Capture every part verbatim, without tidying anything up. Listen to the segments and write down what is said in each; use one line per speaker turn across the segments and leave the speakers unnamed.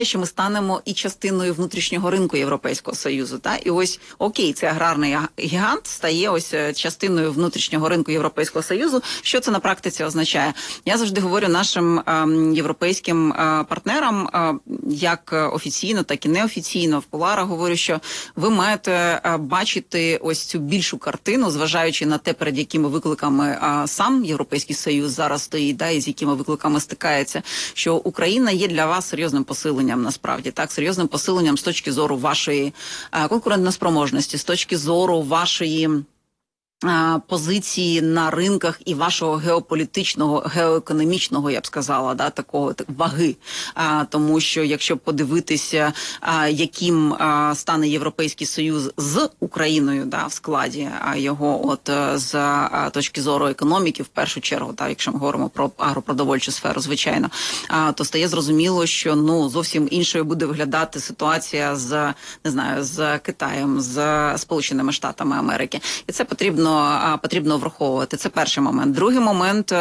що ми станемо і частиною внутрішнього ринку Європейського Союзу. Та? І ось, окей, цей аграрний гігант стає ось частиною внутрішнього ринку Європейського Союзу. Що це на практиці означає? Я завжди говорю нашим е, європейським е, партнерам, е, як офіційно, так і неофіційно, в кулуарах говорю, що ви маєте е, бачити ось цю більшу картину, зважаючи на те, перед якими викликами е, сам Європейський Союз зараз стоїть, да, і з якими викликами стикається, що Україна є для вас серйозним посиленням. Насправді, так, серйозним посиленням з точки зору вашої а, конкурентоспроможності, з точки зору вашої а, позиції на ринках і вашого геополітичного, геоекономічного, я б сказала, да, такого так, ваги. А, тому що, якщо подивитися, а, яким а, стане Європейський Союз з Україною, да, в складі а, його, от з а, точки зору економіки, в першу чергу, так, якщо ми говоримо про агропродовольчу сферу, звичайно, а, то стає зрозуміло, що ну зовсім іншою буде виглядати ситуація з, не знаю, з Китаєм, з Сполученими Штатами Америки. І це потрібно потрібно враховувати. Це перший момент. Другий момент,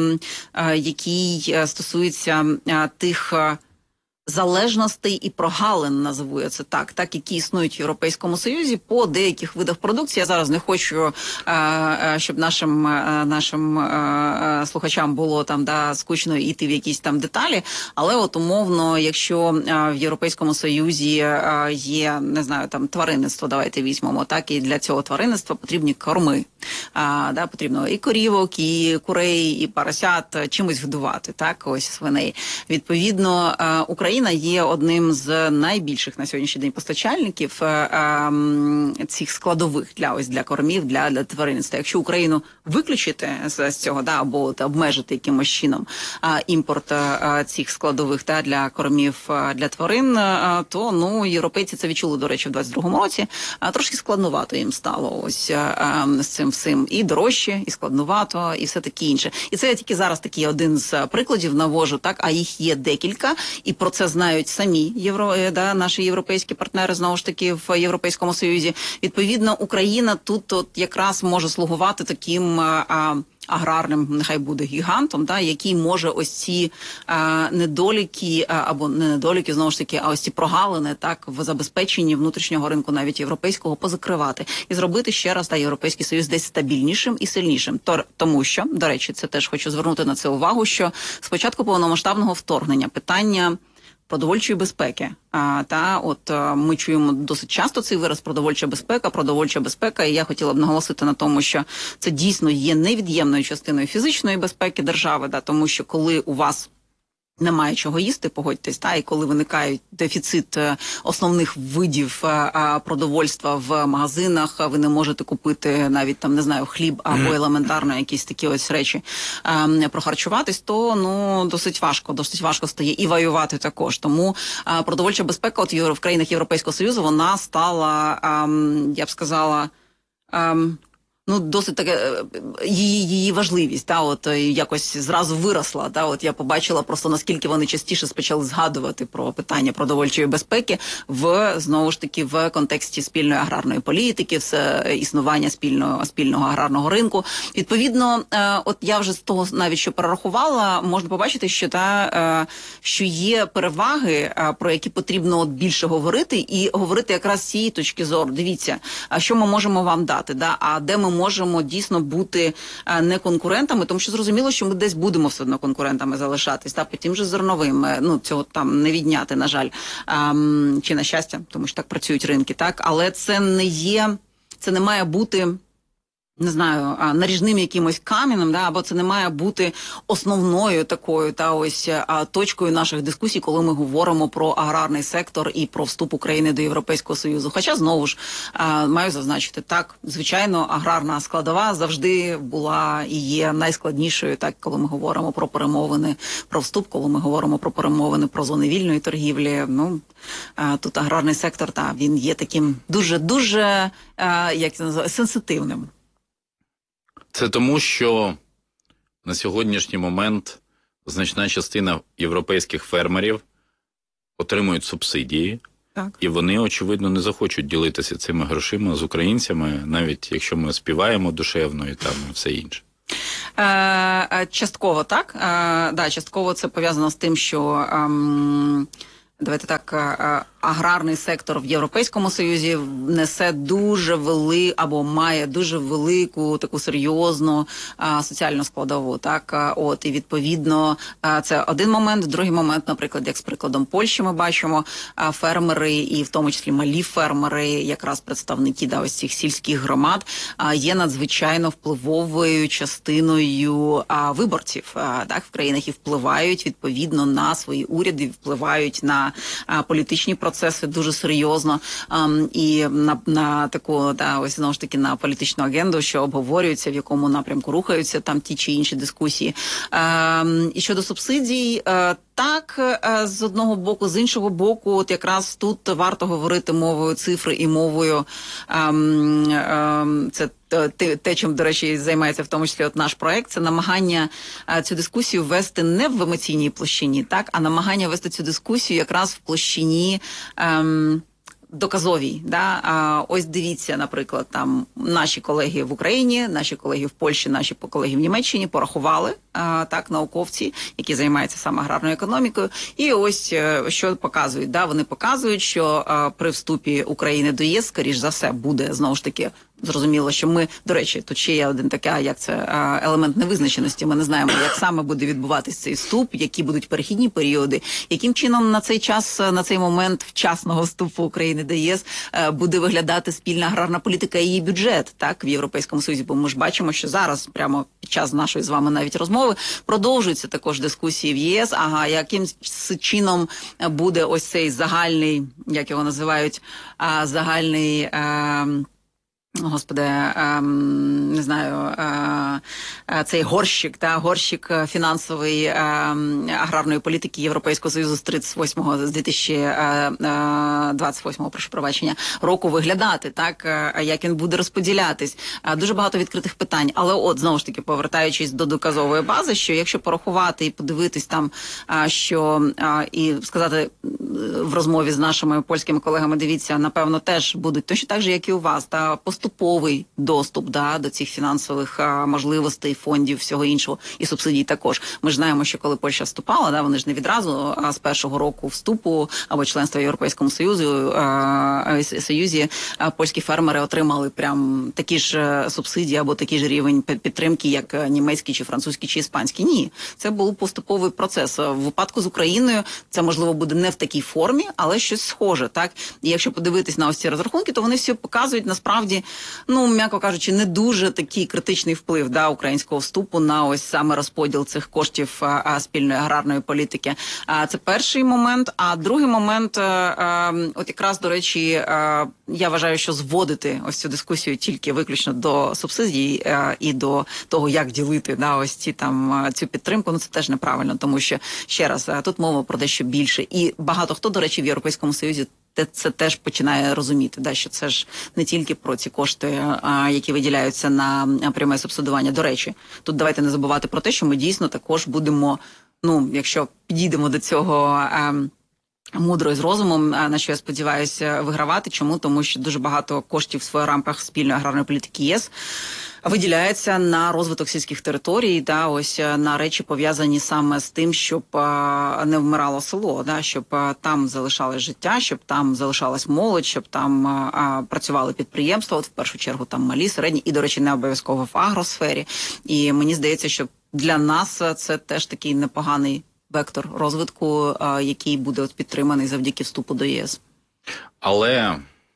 який стосується тих залежностей і прогалин, назву я це так, так, які існують в Європейському Союзі по деяких видах продукції. Я зараз не хочу, щоб нашим нашим слухачам було там да скучно йти в якісь там деталі, але от умовно, якщо в Європейському Союзі є, не знаю, там тваринництво, давайте візьмемо, так, і для цього тваринництва потрібні корми. А, да, потрібно і корівок, і курей, і поросят чимось годувати, так, ось свиней. Відповідно, Україна є одним з найбільших на сьогоднішній день постачальників а, а, цих складових для ось для кормів, для, для тваринництва. Якщо Україну виключити з, з цього, да, або от, обмежити якимось чином а, імпорт а, цих складових та для кормів а, для тварин, а, то ну європейці це відчули, до речі, в двадцять другому році. А трошки складновато їм стало ось а, з цим всім, і дорожче, і складновато, і все таке інше. І це я тільки зараз такий один з прикладів навожу, так, а їх є декілька, і про це знають самі євро, да, наші європейські партнери, знову ж таки, в Європейському Союзі. Відповідно, Україна тут от якраз може слугувати таким а, аграрним, нехай буде гігантом, да, який може ось ці а, недоліки, а, або не недоліки, знову ж таки, а ось ці прогалини, так, в забезпеченні внутрішнього ринку, навіть європейського, позакривати. І зробити ще раз, та, Європейський Союз десь стабільнішим і сильнішим. Тор, тому що, до речі, це теж хочу звернути на це увагу, що спочатку повномасштабного вторгнення питання продовольчої безпеки. А, та от а, ми чуємо досить часто цей вираз продовольча безпека, продовольча безпека, і я хотіла б наголосити на тому, що це дійсно є невід'ємною частиною фізичної безпеки держави, да, тому що коли у вас немає чого їсти, погодьтесь, та, і коли виникає дефіцит основних видів а, продовольства в магазинах, ви не можете купити навіть там, не знаю, хліб або елементарно якісь такі ось речі а, прохарчуватись, то ну досить важко, досить важко стає і воювати також. Тому а, продовольча безпека от в країнах Європейського Союзу, вона стала, а, я б сказала, а, ну, досить таке, її, її важливість, та, от, якось зразу виросла, та, от я побачила просто, наскільки вони частіше почали згадувати про питання продовольчої безпеки в, знову ж таки, в контексті спільної аграрної політики, все існування спільного, спільного аграрного ринку. Відповідно, от я вже з того навіть, що перерахувала, можна побачити, що, та, що є переваги, про які потрібно от більше говорити, і говорити якраз з цієї точки зору. Дивіться, що ми можемо вам дати, да, а де ми можемо дійсно бути а, не конкурентами, тому що зрозуміло, що ми десь будемо все одно конкурентами залишатись, та, по тим же зерновим, ну, цього там не відняти, на жаль, а, чи на щастя, тому що так працюють ринки, так, але це не є, це не має бути, не знаю, наріжним якимось каменем, да, або це не має бути основною такою та ось а, точкою наших дискусій, коли ми говоримо про аграрний сектор і про вступ України до Європейського Союзу. Хоча, знову ж, а, маю зазначити, так, звичайно, аграрна складова завжди була і є найскладнішою, так, коли ми говоримо про перемовини, про вступ, коли ми говоримо про перемовини, про зони вільної торгівлі. Ну, а, тут аграрний сектор, та, він є таким дуже-дуже, як це називається, сенситивним.
Це тому, що на сьогоднішній момент значна частина європейських фермерів отримують субсидії, так. І вони, очевидно, не захочуть ділитися цими грошима з українцями, навіть якщо ми співаємо душевно і там все інше.
Частково так. Да, частково це пов'язано з тим, що Давайте так, аграрний сектор в Європейському Союзі несе дуже вели або має дуже велику таку серйозну а, соціальну складову. Так, от і відповідно а, це один момент. Другий момент, наприклад, як з прикладом Польщі, ми бачимо а, фермери, і в тому числі малі фермери, якраз представники да, ось цих сільських громад, а, є надзвичайно впливовою частиною а, виборців а, так в країнах і впливають відповідно на свої уряди, впливають на а, політичні процеси дуже серйозно а, і на, на таку да, ось знову ж таки на політичну агенду, що обговорюється, в якому напрямку рухаються там ті чи інші дискусії. А, і щодо субсидій, а, так, з одного боку, з іншого боку, от якраз тут варто говорити мовою цифри і мовою, ем, ем, це те, те, чим, до речі, займається в тому числі от наш проект, це намагання е, цю дискусію вести не в емоційній площині, так, а намагання вести цю дискусію якраз в площині ем, доказовій. Да? А, ось дивіться, наприклад, там наші колеги в Україні, наші колеги в Польщі, наші колеги в Німеччині порахували, а, так, науковці, які займаються саме аграрною економікою, і ось що показують. Да? Вони показують, що а, при вступі України до ЄС, скоріш за все, буде, знову ж таки, зрозуміло, що ми, до речі, тут ще є один такий, як це, елемент невизначеності. Ми не знаємо, як саме буде відбуватись цей вступ, які будуть перехідні періоди, яким чином на цей час, на цей момент вчасного вступу України до ЄС буде виглядати спільна аграрна політика і її бюджет, так, в Європейському Союзі. Бо ми ж бачимо, що зараз, прямо під час нашої з вами навіть розмови, продовжуються також дискусії в ЄС, ага, яким чином буде ось цей загальний, як його називають, загальний... Господи, ем, не знаю, е, цей горщик, та горщик фінансової е, аграрної політики Європейського Союзу з тридцять восьмого, з дві тисячі двадцять восьмого, прошу пробачення, року виглядати, так, як він буде розподілятись. Дуже багато відкритих питань, але от, знову ж таки, повертаючись до доказової бази, що якщо порахувати і подивитись там, що, і сказати в розмові з нашими польськими колегами, дивіться, напевно, теж будуть точно так же, як і у вас, та поступовий доступ да, до цих фінансових а, можливостей, фондів, всього іншого, і субсидій також. Ми ж знаємо, що коли Польща вступала, да, вони ж не відразу а з першого року вступу або членства в Європейському Союзі, а, Союзі а, польські фермери отримали прям такі ж субсидії або такий ж рівень підтримки, як німецький, чи французький, чи іспанський. Ні, це був поступовий процес. В випадку з Україною це, можливо, буде не в такій формі, але щось схоже, так? І якщо подивитись на ось ці розрахунки, то вони всі показують, насправді, ну, м'яко кажучи, не дуже такий критичний вплив да, українського вступу на ось саме розподіл цих коштів а, спільної аграрної політики. А, це перший момент. А другий момент, а, а, от якраз, до речі, а, я вважаю, що зводити ось цю дискусію тільки виключно до субсидій а, і до того, як ділити да, ось ці там цю підтримку, ну це теж неправильно, тому що, ще раз, тут мова про дещо більше. І багато хто, до речі, в Європейському Союзі це теж починає розуміти, да, що це ж не тільки про ці кошти, а, які виділяються на пряме субсидування. До речі, тут давайте не забувати про те, що ми дійсно також будемо, ну, якщо підійдемо до цього а, мудро і з розумом, на що я сподіваюся, вигравати. Чому? Тому що дуже багато коштів в своїх рамках спільної аграрної політики ЄС виділяється на розвиток сільських територій, да, ось на речі, пов'язані саме з тим, щоб а, не вмирало село, да, щоб а, там залишалось життя, щоб там залишалась молодь, щоб там а, працювали підприємства, от в першу чергу там малі, середні, і, до речі, не обов'язково в агросфері. І мені здається, що для нас це теж такий непоганий вектор розвитку, а, який буде от підтриманий завдяки вступу до ЄС.
Але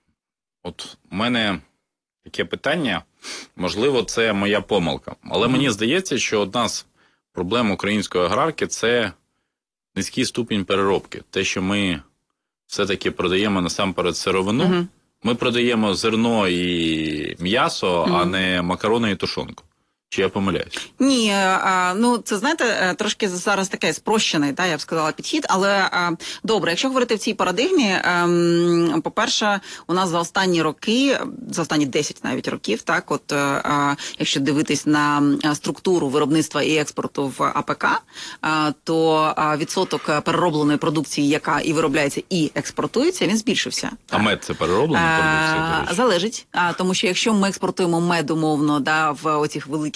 от у мене таке питання, можливо, це моя помилка. Але mm-hmm. мені здається, що одна з проблем української аграрки – це низький ступінь переробки. Те, що ми все-таки продаємо насамперед сировину. Mm-hmm. Ми продаємо зерно і м'ясо, mm-hmm. а не макарони і тушонку. Чи я помиляюсь?
Ні, а, ну це, знаєте, трошки зараз таке спрощений, та, я б сказала, підхід, але а, добре, якщо говорити в цій парадигмі, а, по-перше, у нас за останні роки, за останні десять навіть років, так, от, а, якщо дивитись на структуру виробництва і експорту в АПК, а, то а, відсоток переробленої продукції, яка і виробляється, і експортується, він збільшився.
А мед – це перероблена продукція?
А, залежить, а, тому що якщо ми експортуємо мед, умовно, да, в оцих великих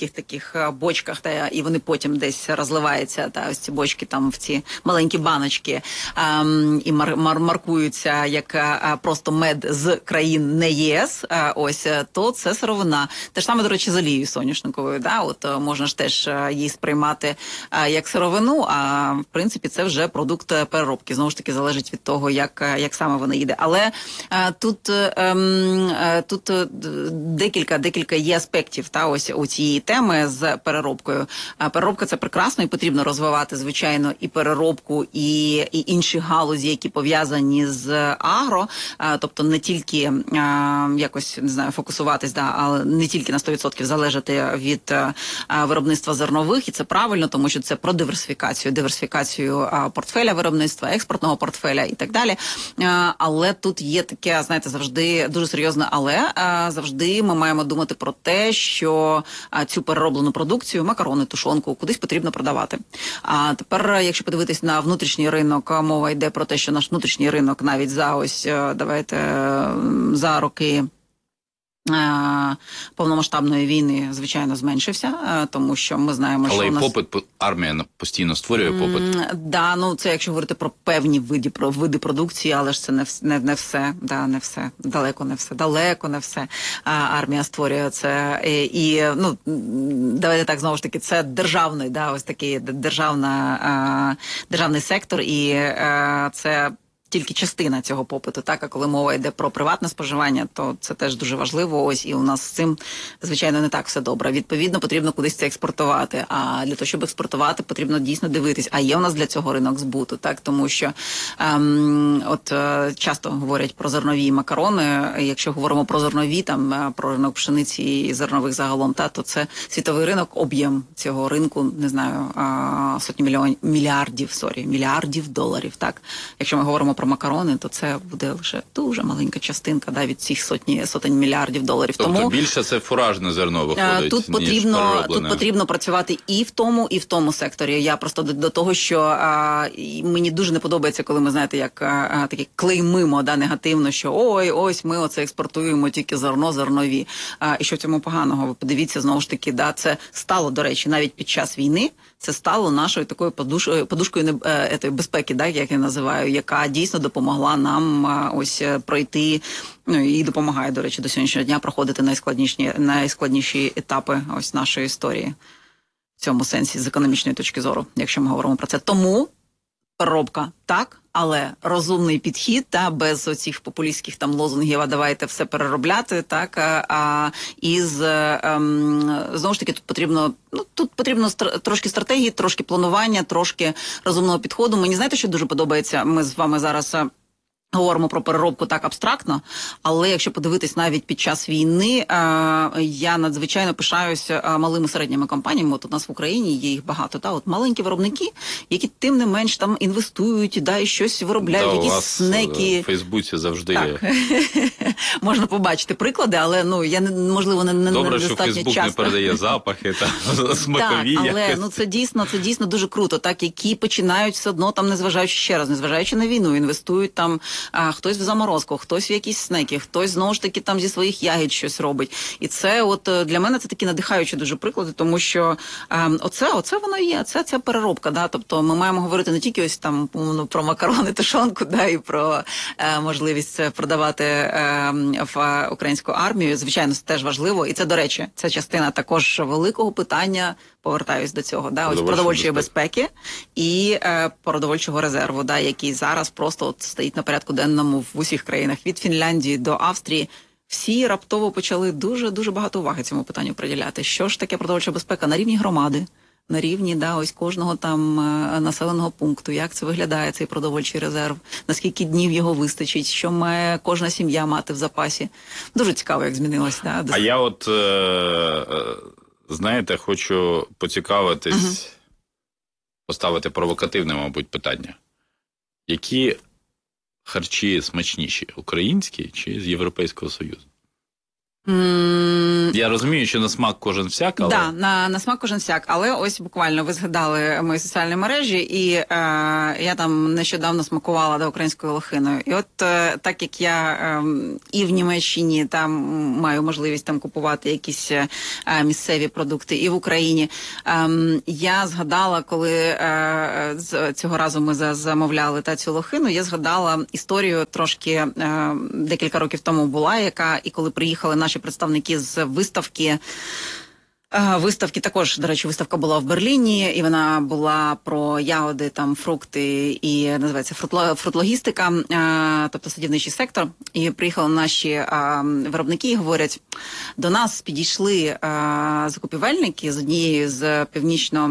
великих таких бочках, та і вони потім десь розливаються, та ось ці бочки там в ці маленькі баночки а, і мар, мар, маркуються як а, просто мед з країн не ЄС, а, ось, то це сировина. Те ж саме, до речі, з олією соняшниковою, да, от можна ж теж її сприймати а, як сировину, а в принципі це вже продукт переробки. Знову ж таки, залежить від того, як, як саме вона їде. Але а, тут, ем, тут декілька, декілька є аспектів та, ось у цієї теми з переробкою. А, переробка – це прекрасно і потрібно розвивати, звичайно, і переробку, і, і інші галузі, які пов'язані з агро, а, тобто не тільки а, якось, не знаю, фокусуватись, да, але не тільки на сто відсотків залежати від а, виробництва зернових, і це правильно, тому що це про диверсифікацію, диверсифікацію а, портфеля виробництва, експортного портфеля і так далі. А, але тут є таке, знаєте, завжди дуже серйозне але. А, завжди ми маємо думати про те, що а, цю перероблену продукцію, макарони, тушонку, кудись потрібно продавати. А тепер, якщо подивитись на внутрішній ринок, мова йде про те, що наш внутрішній ринок навіть за ось, давайте, за роки повномасштабної війни, звичайно, зменшився, тому що ми знаємо,
але
що
і
у нас...
попит, армія постійно створює попит.
Mm, да, ну це якщо говорити про певні види, про види продукції, але ж це не, не, не все, да, не все, далеко не все, далеко не все. А, армія створює це. І, і, ну, давайте так, знову ж таки, це державний, да, ось такий державна, а, державний сектор, і а, це тільки частина цього попиту, так, а коли мова йде про приватне споживання, то це теж дуже важливо, ось, і у нас з цим, звичайно, не так все добре. Відповідно, потрібно кудись це експортувати, а для того, щоб експортувати, потрібно дійсно дивитись, а є у нас для цього ринок збуту, так, тому що ем, от е, часто говорять про зернові макарони, якщо говоримо про зернові, там, про ринок пшениці і зернових загалом, та, то це світовий ринок, об'єм цього ринку, не знаю, е, сотні мільйонів, мільярдів, сорі, мільярдів доларів, так, якщо ми говоримо про макарони, то це буде лише дуже маленька частинка, да, від цих сотні сотень мільярдів доларів.
Тобто
тому
більше це фуражне зерно виходить,
тут
ніж
потрібно
перероблене.
тут потрібно працювати і в тому, і в тому секторі. Я просто до, до того, що а, мені дуже не подобається, коли ми, знаєте, як а, такі клеймимо, да, негативно, що ой, ось ми оце експортуємо тільки зерно, зернові. А, і що в цьому поганого? Ви подивіться, знову ж таки, да, це стало, до речі, навіть під час війни. Це стало нашою такою подушкою, подушкою е, безпеки, так, як я називаю, яка дійсно допомогла нам е, ось пройти, ну і допомагає, до речі, до сьогоднішнього дня проходити найскладніші, найскладніші етапи ось нашої історії в цьому сенсі з економічної точки зору, якщо ми говоримо про це. Тому переробка так, але розумний підхід, та без оцих популістських там лозунгів, а давайте все переробляти, так, а із ем, знову ж таки тут потрібно, ну тут потрібно стр- трошки стратегії, трошки планування, трошки розумного підходу. Мені, знаєте, що дуже подобається? Ми з вами зараз говоримо про переробку так абстрактно, але якщо подивитись навіть під час війни, е, я надзвичайно пишаюся малими середніми компаніями. От у нас в Україні є їх багато, та от маленькі виробники, які тим не менш там інвестують, да, і щось виробляють,
да,
якісь
у вас
снеки.
В Фейсбуці завжди
так.
є.
Можна побачити приклади, але ну я не можливо не, не
Добре,
недостатньо
що Фейсбук
часто.
не передає запахи та смакові.
Так, але ну це дійсно, це дійсно дуже круто, так, які починають все одно там, незважаючи ще раз, незважаючи на війну, інвестують там. А, хтось в заморозку, хтось в якісь снеки, хтось знову ж таки там зі своїх ягід щось робить. І це от для мене це такі надихаючі дуже приклади, тому що е, оце, оце воно є, це ця переробка, да, тобто ми маємо говорити не тільки ось там ну, про макарони, тушонку, да, і про е, можливість продавати е, в українську армію, звичайно, це теж важливо, і це, до речі, це частина також великого питання, повертаюсь до цього, да, ось продовольчої безпеки, безпеки і е, продовольчого резерву, да, який зараз просто от стоїть на порядку денному в усіх країнах, від Фінляндії до Австрії. Всі раптово почали дуже-дуже багато уваги цьому питанню приділяти. Що ж таке продовольча безпека на рівні громади, на рівні, да, ось кожного там е, населеного пункту, як це виглядає, цей продовольчий резерв, наскільки днів його вистачить, що має кожна сім'я мати в запасі. Дуже цікаво, як змінилось. Да,
а я от... Е, е... Знаєте, хочу поцікавитись, uh-huh. поставити провокативне, мабуть, питання. Які харчі смачніші, українські чи з Європейського Союзу?
Mm.
Я розумію, що на смак кожен всяк, але...
Да, на, на смак кожен всяк, але ось буквально ви згадали мої соціальні мережі, і е, я там нещодавно смакувала да, українською лохиною. І от е, так як я е, і в Німеччині там маю можливість там купувати якісь е, місцеві продукти, і в Україні, е, я згадала, коли е, з, цього разу ми замовляли та цю лохину, я згадала історію трошки е, декілька років тому була, яка, і коли приїхали наші представники з виставки. Виставки також, до речі, виставка була в Берліні, і вона була про ягоди, там, фрукти і називається фрутлогістика, тобто садівничий сектор. І приїхали наші виробники і говорять, до нас підійшли закупівельники з однієї з північно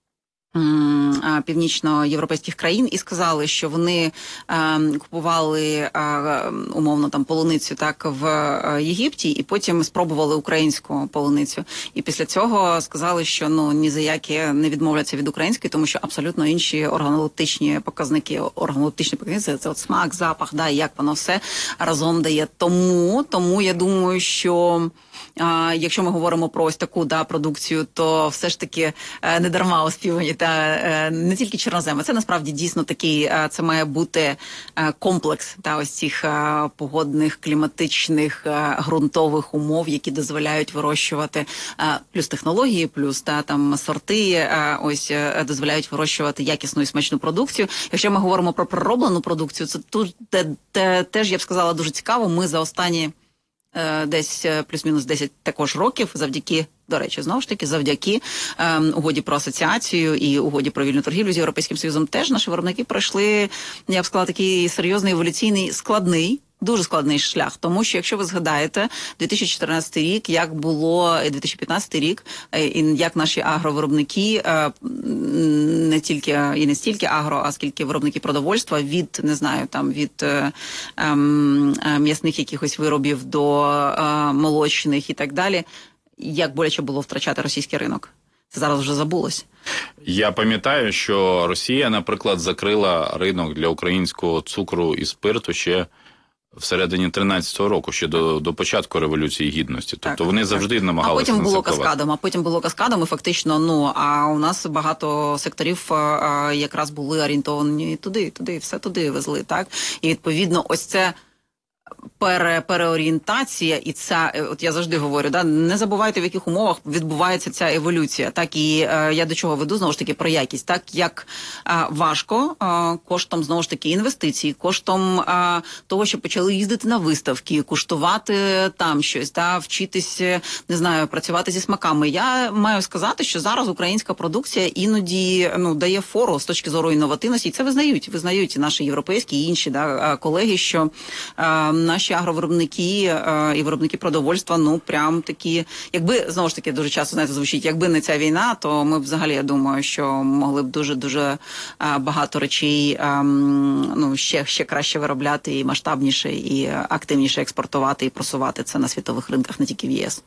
північноєвропейських країн і сказали, що вони е, купували е, умовно там полуницю так в е, Єгипті і потім спробували українську полуницю. І після цього сказали, що ну ні за яке не відмовляться від української, тому що абсолютно інші органолептичні показники, органолептичні показники, це от смак, запах, да, і як воно все разом дає. Тому, тому я думаю, що а, якщо ми говоримо про ось таку да, продукцію, то все ж таки е, не дарма оспівані та е, не тільки чорноземи. Це насправді дійсно такий, е, це має бути е, комплекс та ось цих е, погодних, кліматичних, е, ґрунтових умов, які дозволяють вирощувати е, плюс технології, плюс та там сорти, е, ось е, дозволяють вирощувати якісну і смачну продукцію. Якщо ми говоримо про перероблену продукцію, це тут те, те, теж я б сказала дуже цікаво. Ми за останні десь плюс-мінус десять також років, завдяки, до речі, знову ж таки, завдяки е, угоді про асоціацію і угоді про вільну торгівлю з Європейським Союзом, теж наші виробники пройшли, я б сказала, такий серйозний, еволюційний, складний, дуже складний шлях. Тому що, якщо ви згадаєте, дві тисячі чотирнадцятий рік, як було, дві тисячі п'ятнадцятий рік, і як наші агровиробники, не тільки і не стільки агро, а скільки виробники продовольства від, не знаю, там, від ем, м'ясних якихось виробів до е, молочних і так далі, як боляче було втрачати російський ринок. Це зараз вже забулось.
Я пам'ятаю, що Росія, наприклад, закрила ринок для українського цукру і спирту ще всередині тринадцятого року, ще до, до початку Революції Гідності. Тобто так, вони завжди так. намагалися.
А потім було каскадом, а потім було каскадом, і фактично, ну, а у нас багато секторів а, якраз були орієнтовані туди, туди, все туди везли, так? І відповідно ось це Пере, переорієнтація, і ця, от я завжди говорю, да, не забувайте, в яких умовах відбувається ця еволюція. Так, і е, я до чого веду, знову ж таки, про якість. Так, як е, важко е, коштом, знову ж таки, інвестицій, коштом е, того, що почали їздити на виставки, куштувати там щось, да, вчитись, не знаю, працювати зі смаками. Я маю сказати, що зараз українська продукція іноді, ну, дає фору з точки зору інновативності, і це визнають, визнають наші європейські і інші, да, колеги, що е, наші агровиробники е, і виробники продовольства, ну, прям такі, якби, знову ж таки, дуже часто, знаєте, звучить, якби не ця війна, то ми б взагалі, я думаю, що могли б дуже-дуже е, багато речей, е, ну, ще, ще краще виробляти і масштабніше, і активніше експортувати, і просувати це на світових ринках, не тільки в ЄС.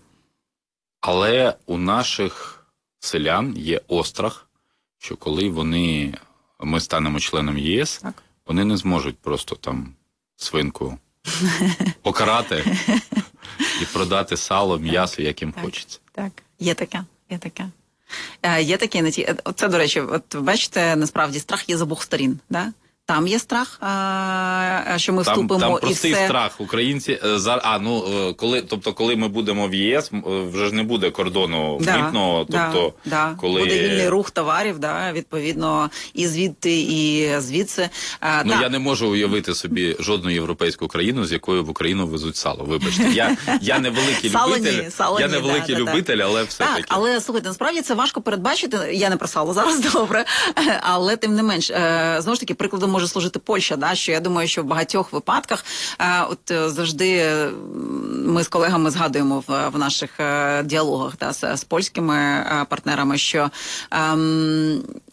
Але у наших селян є острах, що коли вони, ми станемо членом ЄС, так, вони не зможуть просто там свинку покарати і продати сало, м'ясо, як їм
так,
хочеться. Так,
є таке, є таке. Е, є таке, не ті... Це, до речі, от бачите, насправді страх є з обох сторін, да? Там є страх, а, що ми
там,
вступимо
там
і все...
Там простий страх. Українці, а, ну, коли, тобто, коли ми будемо в ЄС, вже ж не буде кордону
да,
митного, тобто,
да, да.
коли...
Буде вільний рух товарів, да, відповідно, і звідти, і звідси. А,
ну,
да.
я не можу уявити собі жодну європейську країну, з якою в Україну везуть сало, вибачте. Я, я не великий
сало
любитель,
ні, сало
я
ні,
не великий
да,
любитель,
да,
але все-таки.
Так, але, слухайте, насправді це важко передбачити, я не про сало зараз, добре, але тим не менш, знову ж таки, прикладом може служити Польща, да, що я думаю, що в багатьох випадках е, от завжди ми з колегами згадуємо в, в наших е, діалогах да, з, з польськими е, партнерами, що е,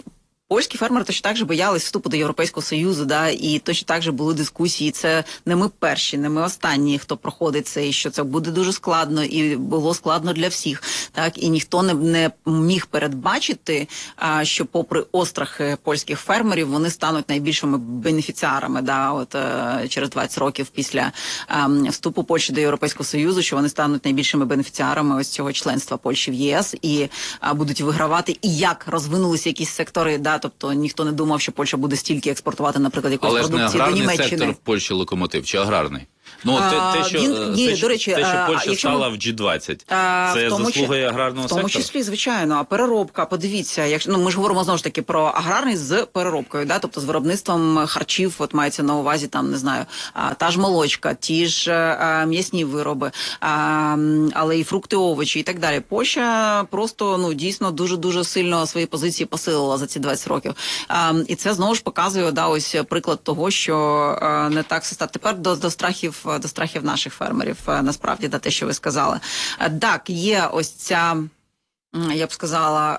Польські фермери точно так же боялись вступу до Європейського Союзу, да, і точно так же були дискусії. Це не ми перші, не ми останні, хто проходить це, і що це буде дуже складно, і було складно для всіх. Так, і ніхто не, не міг передбачити, а, що попри острахи польських фермерів, вони стануть найбільшими бенефіціарами, да, от а, через двадцять років після а, вступу Польщі до Європейського Союзу, що вони стануть найбільшими бенефіціарами ось цього членства Польщі в ЄС і а, будуть вигравати. І як розвинулися якісь сектори, да, тобто ніхто не думав, що Польща буде стільки експортувати, наприклад, якоїсь
продукції
до Німеччини.
Але ж не аграрний сектор в Польщі локомотив, чи аграрний? Ну, те, те, що,
Він, ні,
те,
до речі,
те, що
а,
Польща
якщо
стала
ми,
в джі двадцять,
а,
це
тому,
заслуги аграрного
в тому
сектору?
числі, звичайно, а переробка, подивіться, якщо, ну, ми ж говоримо, знову ж таки, про аграрний з переробкою, да, тобто з виробництвом харчів, от мається на увазі, там, не знаю, а, та ж молочка, ті ж а, м'ясні вироби, а, але і фрукти, овочі і так далі. Польща просто, ну, дійсно, дуже-дуже сильно свої позиції посилила за ці двадцять років. А, і це, знову ж, показує, да, ось приклад того, що а, не так все стати. Тепер до, до страхів, до страхів наших фермерів, насправді, да, те, що ви сказали. Так, є ось ця, я б сказала,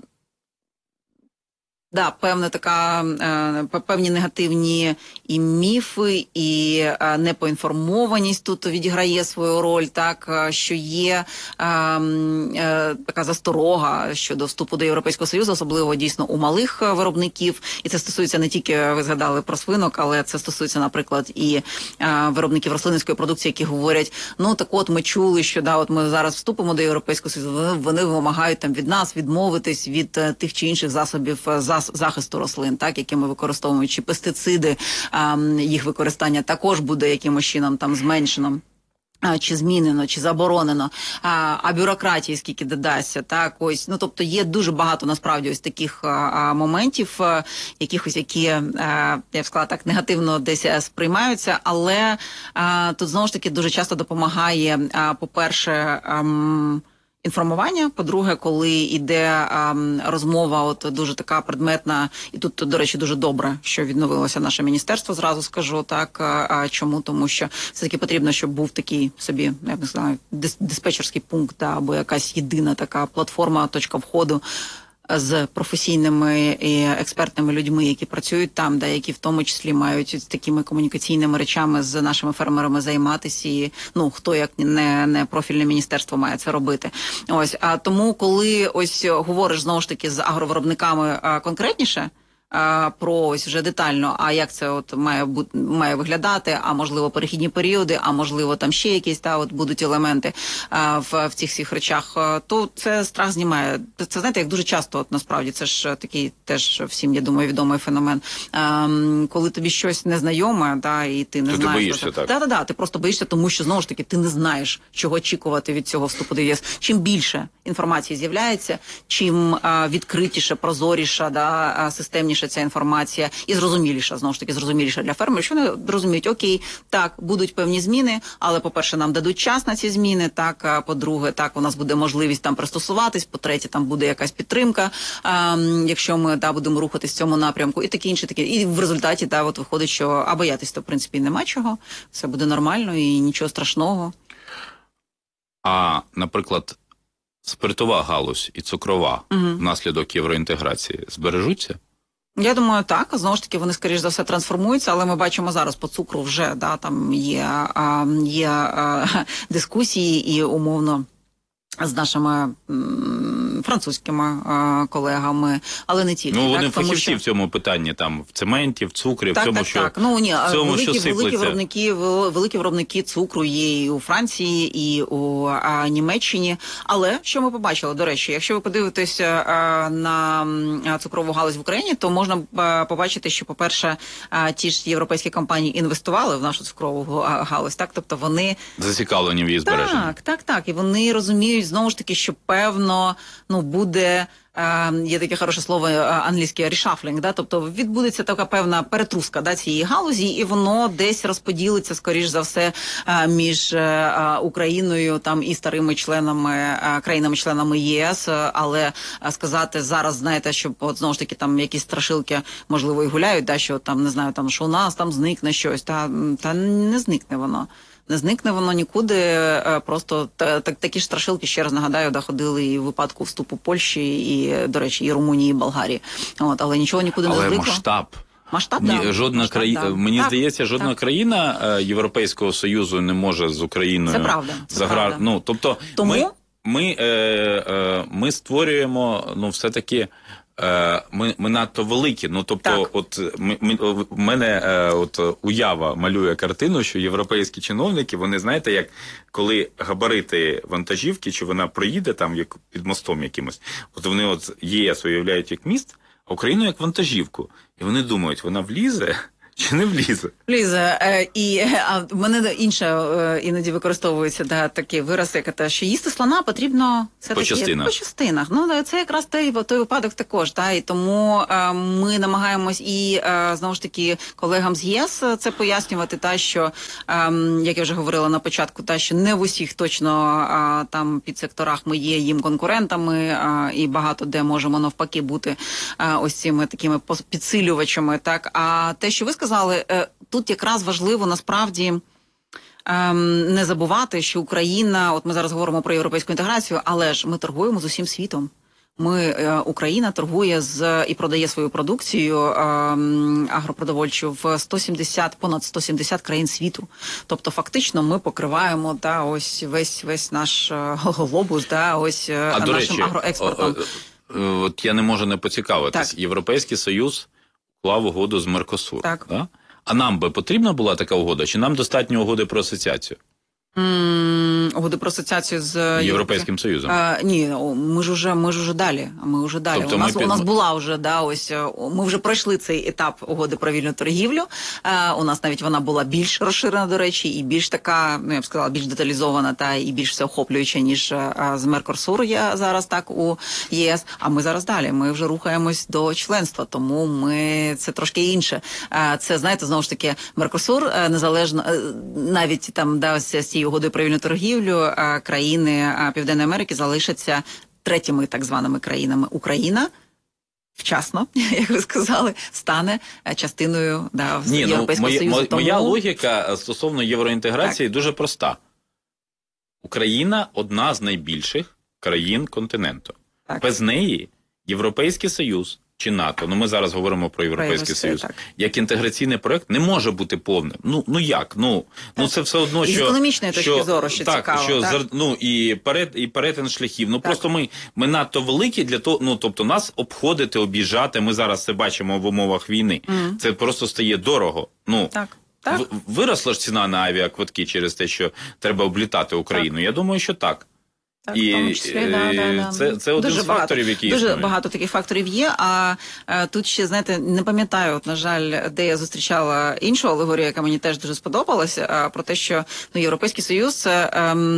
да, певна така, е, певні негативні і міфи, і е, непоінформованість тут відіграє свою роль, так, що є е, е, така засторога щодо вступу до Європейського Союзу, особливо дійсно у малих виробників, і це стосується не тільки, ви згадали про свинок, але це стосується, наприклад, і е, виробників рослинницької продукції, які говорять, ну так от ми чули, що да, от ми зараз вступимо до Європейського Союзу, вони, вони вимагають там від нас відмовитись від е, тих чи інших засобів за захисту рослин, так, які ми використовуємо, чи пестициди, а, їх використання також буде якимось чином там зменшено. Чи змінено, чи заборонено, а, а бюрократії скільки додасться, так, ось, ну, тобто є дуже багато, насправді, ось таких а, а, моментів, а, якихось, які, а, я б сказала так, негативно десь сприймаються, але а, тут, знову ж таки, дуже часто допомагає, а, по-перше, ам, інформування, по-друге, коли йде а, розмова, от дуже така предметна, і тут, до речі, дуже добре, що відновилося наше міністерство, зразу скажу, так, а, чому, тому що все-таки потрібно, щоб був такий собі, я не знаю, дис диспетчерський пункт, да, або якась єдина така платформа, точка входу, з професійними і експертними людьми, які працюють там, де які в тому числі мають такими комунікаційними речами з нашими фермерами займатися. І, ну, хто як не, не профільне міністерство має це робити. Ось, а тому, коли ось говориш знову ж таки з агровиробниками а, конкретніше, а, про ось вже детально, а як це от має бути, має виглядати, а можливо перехідні періоди, а можливо там ще якісь та от будуть елементи а, в, в цих всіх речах, то це страх знімає. Це, знаєте, як дуже часто, от насправді, це ж такий теж всім, я думаю, відомий феномен. А, коли тобі щось незнайоме, да, і ти не
ти
знаєш.
Ти боїшся, так?
Да, да, да, ти просто боїшся, тому що, знову ж таки, ти не знаєш, чого очікувати від цього вступу до ЄС. Чим більше інформації з'являється, чим а, відкритіше, прозоріша, да, а, системніше ця інформація і зрозуміліша, знову ж таки, зрозуміліша для фермерів, що вони розуміють, окей, так, будуть певні зміни, але, по-перше, нам дадуть час на ці зміни, так, а по-друге, так, у нас буде можливість там пристосуватись, по-третє, там буде якась підтримка, а, якщо ми, да, будемо рухатись в цьому напрямку, і таке інше, таке. І в результаті, да, от виходить, що, а боятись-то, в принципі, нема чого, все буде нормально і нічого страшного.
А, наприклад, спиртова галузь і цукрова
угу. внаслідок
євроінтеграції збережуться?
Я думаю, так. Знову ж таки, вони, скоріш за все, трансформуються, але ми бачимо зараз по цукру вже, да, там є, а, є а, дискусії і, умовно, з нашими м, французькими а, колегами, але не тільки.
Ну, вони
так,
фахівці
що...
в цьому питанні, там, в цементі, в цукрі,
так,
в цьому,
так,
що,
так. Ну, ні,
в цьому,
великі,
що
великі,
сиплеться.
виробники, великі виробники цукру є і у Франції, і у а, Німеччині. Але, що ми побачили, до речі, якщо ви подивитесь а, на а, цукрову галузь в Україні, то можна а, побачити, що, по-перше, а, ті ж європейські компанії інвестували в нашу цукрову галузь, так? Тобто вони...
Зацікавлені в її збереженні.
Так, так, так. І вони розуміють, знову ж таки, що певно, ну, буде, е, є таке хороше слово англійське reshuffling, да, тобто відбудеться така певна перетруска, да, цієї галузі, і воно десь розподілиться, скоріш за все, е, між е, Україною там і старими членами, е, країнами-членами ЄС, але е, сказати зараз, знаєте, що от знову ж таки там якісь страшилки, можливо, і гуляють, да, що там, не знаю, там, що у нас там зникне щось, та, та не зникне воно. Не зникне воно нікуди, просто та, та, такі ж страшилки, ще раз нагадаю, доходили і в випадку вступу Польщі, і, до речі, і Румунії, і Болгарії. От, але нічого нікуди
але
не зникло.
Але масштаб.
Масштаб,
Ні,
да.
жодна
Масштаб,
країна,
да.
мені
так,
здається, жодна
так.
країна е, Європейського Союзу не може з Україною
це правда, це
загра...
правда.
Ну, тобто
Тому...
ми, ми, е, е, ми створюємо, ну, все-таки, е, ми, ми надто великі. Ну, тобто,
так.
от ми, ми, в мене е, от уява малює картину, що європейські чиновники, вони, знаєте, як коли габарити вантажівки, чи вона проїде там як під мостом якимось, от вони от ЄС уявляють як міст, а Україну як вантажівку. І вони думають, вона влізе чи не влізе?
Влізе. Е, і, а в мене інше е, іноді використовується да, такий вираз, як те, що їсти слона потрібно все
по
таки,
частинах.
По частинах. Ну, це якраз той, той випадок також. Да, і тому е, ми намагаємось і, е, знову ж таки, колегам з ЄС це пояснювати, та, що, е, як я вже говорила на початку, та, що не в усіх точно е, там підсекторах ми є їм конкурентами, е, і багато де можемо навпаки бути е, ось цими такими підсилювачами. Так, а те, що ви сказали, сказали, тут якраз важливо насправді ем, не забувати, що Україна, от ми зараз говоримо про європейську інтеграцію, але ж ми торгуємо з усім світом. Ми, е, Україна торгує з і продає свою продукцію е, агропродовольчу в сто сімдесят, понад сто сімдесят країн світу. Тобто фактично ми покриваємо да, ось весь весь наш глобус, да, ось
а,
нашим
речі,
агроекспортом.
О, о, от я не можу не поцікавитись.
Так.
Європейський Союз уклав угоду з Меркосур.
Так.
Да? А нам би потрібна була така угода, чи нам достатньо угоди про асоціацію?
Mm, угоди про асоціацію з
Європейським Союзом.
А, ні, ми ж уже, ми ж уже далі. Ми вже далі.
Тобто
у нас
під...
у нас була вже да, ось ми вже пройшли цей етап угоди про вільну торгівлю. А, у нас навіть вона була більш розширена, до речі, і більш така, ну я б сказала, більш деталізована та і більш всеохоплююча, ніж а, з Меркосур є зараз так у ЄС. А ми зараз далі. Ми вже рухаємось до членства, тому ми це трошки інше. А, це знаєте, знову ж таки, Меркосур незалежно навіть там да, з цією угодою про вільну торгівлю країни Південної Америки залишаться третіми так званими країнами. Україна вчасно, як ви сказали, стане частиною да,
Ні,
Європейського
ну,
Союзу.
моя,
Тому...
моя логіка стосовно євроінтеграції так. дуже проста. Україна – одна з найбільших країн континенту. Так. Без неї Європейський Союз чи НАТО, ну ми зараз говоримо про Європейський Союз, так. як інтеграційний проект не може бути повним. Ну, ну як? Ну, ну це все одно, що...
І з економічної точки
що,
зору, що
так,
цікаво.
Що,
так,
ну, і, перет, і перетин шляхів. Ну, так. просто ми, ми надто великі для того, ну, тобто нас обходити, об'їжджати, ми зараз це бачимо в умовах війни. Mm. Це просто стає дорого. Ну,
так. Так.
Виросла ж ціна на авіаквитки через те, що треба облітати Україну? Так. Я думаю, що так.
Так,
і
в тому числі, да, да, да.
Це, це один
дуже
з факторів,
багато,
які
дуже
існує.
багато таких факторів є. А, а тут ще, знаєте, не пам'ятаю, от, на жаль, де я зустрічала іншу алегорію, яка мені теж дуже сподобалася, а, про те, що ну, Європейський Союз це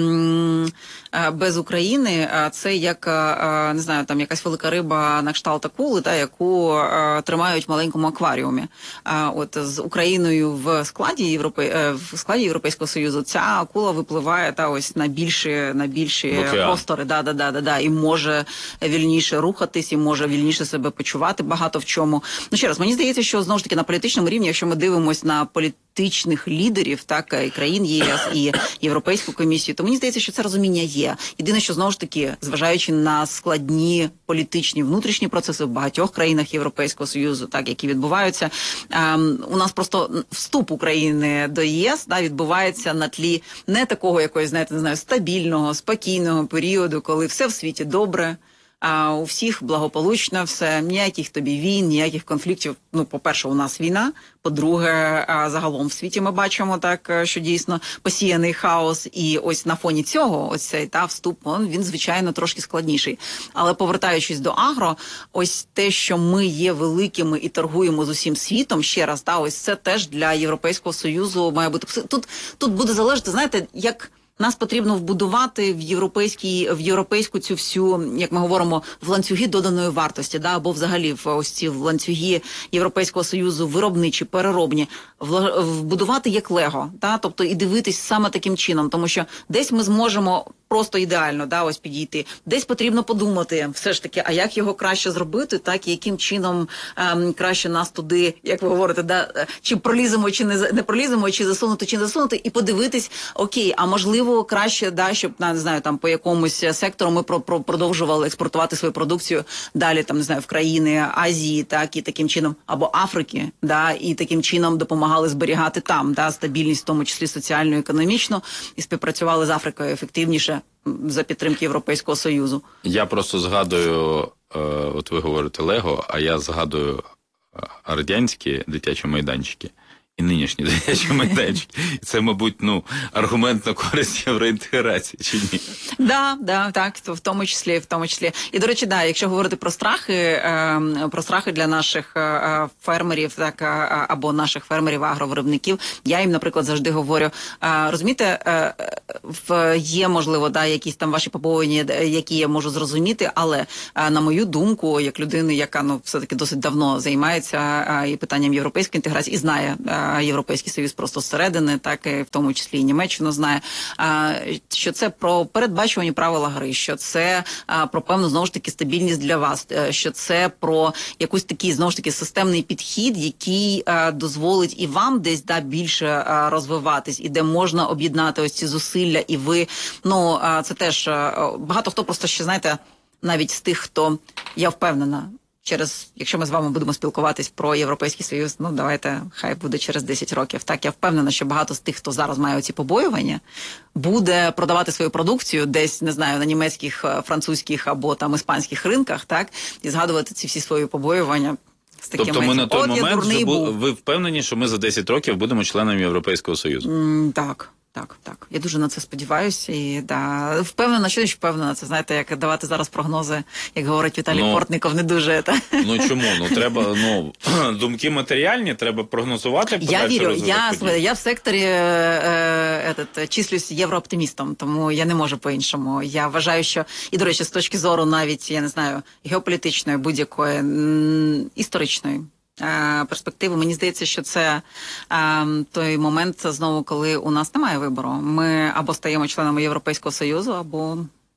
ем, без України, а це як а, не знаю, там якась велика риба на кшталт акули, та яку а, тримають в маленькому акваріумі. А от з Україною в складі Європе в складі Європейського Союзу ця акула випливає та ось на більші на більші простори, да, да, да, да, да, і може вільніше рухатись, і може вільніше себе почувати багато в чому. Ну, ще раз, мені здається, що, знову ж таки, на політичному рівні, якщо ми дивимося на політичних лідерів, так, і країн ЄС, і Європейську комісію, то мені здається, що це розуміння є. Єдине, що, знову ж таки, зважаючи на складні політичні внутрішні процеси в багатьох країнах Європейського Союзу, так, які відбуваються, ем, у нас просто вступ України до ЄС, да, відбувається на тлі не такого якогось, знаєте, не знаю, стабільного, спокійного періоду, коли все в світі добре, а у всіх благополучно все, ніяких тобі війн, ніяких конфліктів. Ну, по-перше, у нас війна, по-друге, загалом в світі ми бачимо так, що дійсно посіяний хаос, і ось на фоні цього, ось цей та вступ, він, він звичайно трошки складніший. Але повертаючись до агро, ось те, що ми є великими і торгуємо з усім світом, ще раз, та, ось це теж для Європейського Союзу має бути. Тут, тут буде залежати, знаєте, як нас потрібно вбудувати в європейській, в європейську цю всю, як ми говоримо, в ланцюги доданої вартості, да, або взагалі в ось ці в ланцюги Європейського Союзу виробничі, переробні, вбудувати як лего, да, тобто і дивитись саме таким чином, тому що десь ми зможемо просто ідеально, да, ось підійти. Десь потрібно подумати, все ж таки, а як його краще зробити, так, і яким чином ем, краще нас туди, як ви говорите, да, чи проліземо, чи не, не проліземо, чи засунути, чи не засунути, і подивитись, окей, а можливо краще, да, щоб, не знаю, там по якомусь сектору ми про, про, продовжували експортувати свою продукцію далі, там, не знаю, в країни Азії, так, і таким чином, або Африки, да, і таким чином допомагали зберігати там, да, стабільність, в тому числі соціально, економічно, і співпрацювали з Африкою ефективніше за підтримки Європейського Союзу.
Я просто згадую, е, от ви говорите Лего, а я згадую радянські дитячі майданчики і нинішні дитячі майданчики. І це, мабуть, ну, аргумент на користь євроінтеграції, чи ні?
Да, да, так, в тому числі, в тому числі. І, до речі, да, якщо говорити про страхи, е, про страхи для наших е, фермерів, так, е, або наших фермерів, агровиробників, я їм, наприклад, завжди говорю, е, розумієте, е, в, є, можливо, да, якісь там ваші побоювання, які я можу зрозуміти, але, е, на мою думку, як людини, яка, ну, все-таки досить давно займається е, і питанням європейської інтеграції, і знає е, Європейський Союз просто зсередини, так, і в тому числі і Німеччину знає, що це про передбачувані правила гри, що це про певну, знову ж таки, стабільність для вас, що це про якийсь такий, знову ж таки, системний підхід, який дозволить і вам десь, да, більше розвиватись, і де можна об'єднати ось ці зусилля, і ви, ну, це теж, багато хто просто ще, знаєте, навіть з тих, хто, я впевнена, через, якщо ми з вами будемо спілкуватись про Європейський Союз, ну, давайте, хай буде через десять років. Так, я впевнена, що багато з тих, хто зараз має оці побоювання, буде продавати свою продукцію десь, не знаю, на німецьких, французьких або там іспанських ринках, так, і згадувати ці всі свої побоювання з таким.
Тобто ми на той
От,
момент вже бу... ви впевнені, що ми за десять років будемо членами Європейського Союзу?
Mm, так. Так, так. Я дуже на це сподіваюся і, да, впевнена, що ж впевнена. Це, знаєте, як давати зараз прогнози, як говорить Віталій ну, Портников, не дуже. Та.
Ну чому? Ну треба, ну, думки матеріальні, треба прогнозувати.
Я вірю, я, я в секторі е, е, числюсь єврооптимістом, тому я не можу по-іншому. Я вважаю, що, і, до речі, з точки зору навіть, я не знаю, геополітичної, будь-якої, м, історичної перспективи, мені здається, що це е, той момент, знову, коли у нас немає вибору. Ми або стаємо членами Європейського Союзу, або...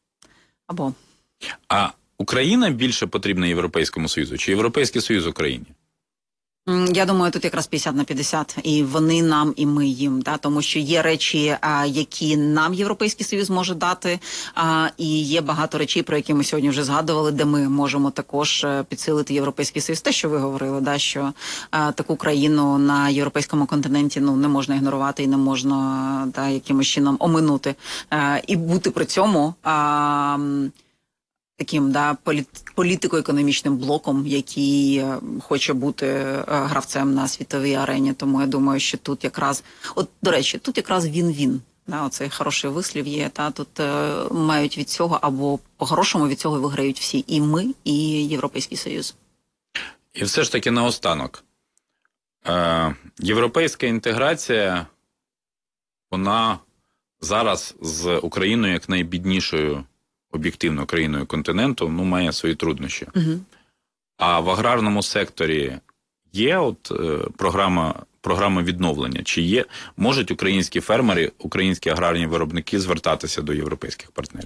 або.
А Україна більше потрібна Європейському Союзу, чи Європейський Союз Україні?
Я думаю, тут якраз п'ятдесят на п'ятдесят. І вони нам, і ми їм. Да? Тому що є речі, а, які нам Європейський Союз може дати, а, і є багато речей, про які ми сьогодні вже згадували, де ми можемо також підсилити Європейський Союз. Те, що ви говорили, да? Що а, таку країну на європейському континенті, ну, не можна ігнорувати і не можна, да, якимось чином оминути. А, і бути при цьому... А, таким, да, політико-економічним блоком, який е, хоче бути е, гравцем на світовій арені. Тому я думаю, що тут якраз, от, до речі, тут якраз він-він. Да, оцей хороший вислів є, та, тут е, мають від цього, або по-хорошому від цього виграють всі, і ми, і Європейський Союз.
І все ж таки наостанок. Е, європейська інтеграція, вона зараз з Україною як найбіднішою об'єктивно країною континенту, ну, має свої труднощі. Угу. А в аграрному секторі є от е, програма, програма відновлення? Чи є, можуть українські фермери, українські аграрні виробники звертатися до європейських партнерів?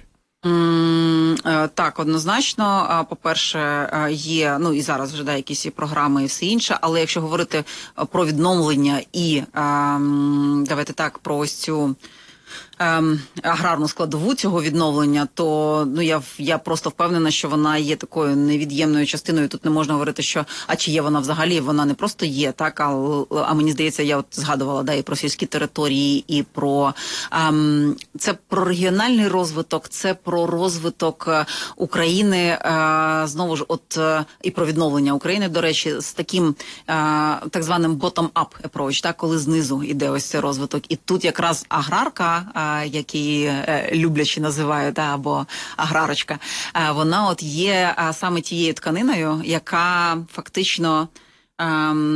Mm, так, однозначно. По-перше, є, ну і зараз вже да, якісь і програми і все інше, але якщо говорити про відновлення і, давайте так, про ось цю Ем, аграрну складову цього відновлення, то ну я я просто впевнена, що вона є такою невід'ємною частиною. Тут не можна говорити, що а чи є вона взагалі, вона не просто є, так, а, а мені здається, я от згадувала, да, і про сільські території, і про ем, це про регіональний розвиток, це про розвиток України, е, знову ж, от е, і про відновлення України, до речі, з таким е, так званим bottom-up approach, так, коли знизу іде ось цей розвиток. І тут якраз аграрка, які е, люблячі називають, да, або аграрочка, е, вона от є е, саме тією тканиною, яка фактично е,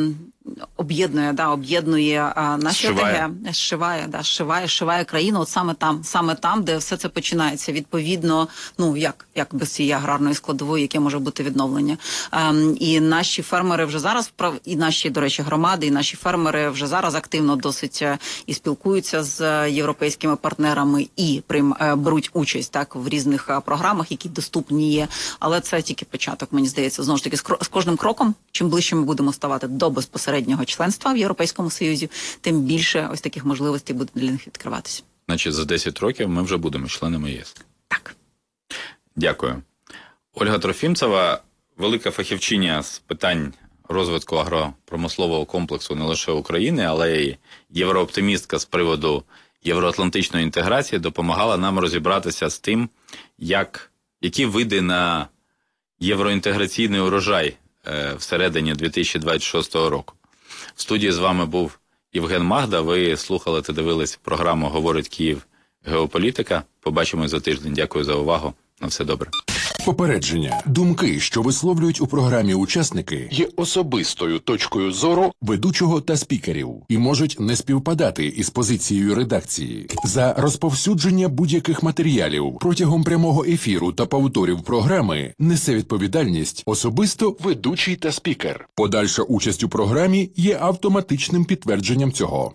об'єднує, да, об'єднує а, наші
Зшиває.
ОТГ, зшиває, да, зшиває, зшиває країну, от саме там, саме там, де все це починається. Відповідно, ну, як, як без цієї аграрної складової, яке може бути відновлення. А, і наші фермери вже зараз, і наші, до речі, громади, і наші фермери вже зараз активно досить і спілкуються з європейськими партнерами, і прийм, беруть участь так в різних програмах, які доступні є. Але це тільки початок, мені здається. Знову ж таки, з кожним кроком, чим ближче ми будемо ставати до безпосереднього членства в Європейському Союзі, тим більше ось таких можливостей буде для них відкриватися.
Значить, за десять років ми вже будемо членами ЄС.
Так.
Дякую. Ольга Трофімцева, велика фахівчиня з питань розвитку агропромислового комплексу не лише України, але й єврооптимістка з приводу євроатлантичної інтеграції, допомагала нам розібратися з тим, як, які види на євроінтеграційний урожай е, всередині дві тисячі двадцять шостого року. В студії з вами був Євген Магда. Ви слухали та дивились програму «Говорить Київ. Геополітика». Побачимось за тиждень. Дякую за увагу. На все добре.
Попередження. Думки, що висловлюють у програмі учасники, є особистою точкою зору ведучого та спікерів і можуть не співпадати із позицією редакції. За розповсюдження будь-яких матеріалів протягом прямого ефіру та повторів програми несе відповідальність особисто ведучий та спікер. Подальша участь у програмі є автоматичним підтвердженням цього.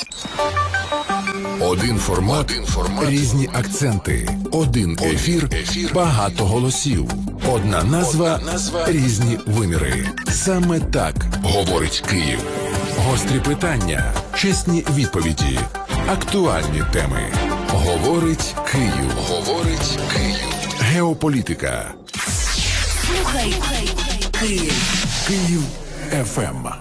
Один формат, Один формат, різні акценти, один ефір, ефір, багато голосів, одна назва, назва, різні виміри. Саме так говорить Київ. Гострі питання, чесні відповіді, актуальні теми. Говорить Київ. Говорить Київ. Геополітика.
Слухай, Київ.
Київ еф ем.